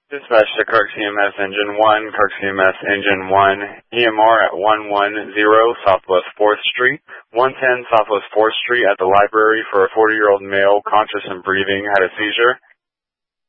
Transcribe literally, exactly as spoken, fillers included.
Dispatch to Clark C M S Engine one, Clark C M S Engine one, E M R at one one zero Southwest fourth Street, one ten Southwest fourth Street at the library for a forty-year-old male conscious and breathing, had a seizure.